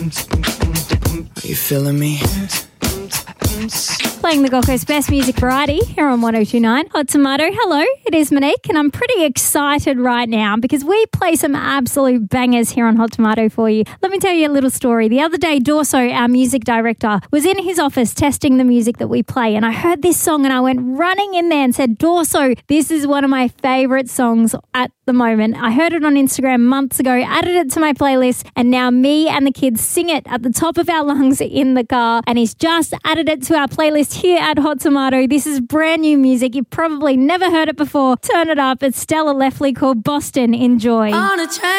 Are you feeling me? Playing the Gold Coast Best Music Variety here on 102.9 Hot Tomato. Hello, it is Monique and I'm pretty excited right now because we play some absolute bangers here on Hot Tomato for you. Let me tell you a little story. The other day, Dorso, our music director, was in his office testing the music that we play and I heard this song and I went running in there and said, Dorso, this is one of my favourite songs at the moment. I heard it on Instagram months ago, added it to my playlist and now me and the kids sing it at the top of our lungs in the car and he's just added it to our playlist here at Hot Tomato. This is brand new music. You've probably never heard it before. Turn it up. It's Stella Lefley called Boston. Enjoy. On a train.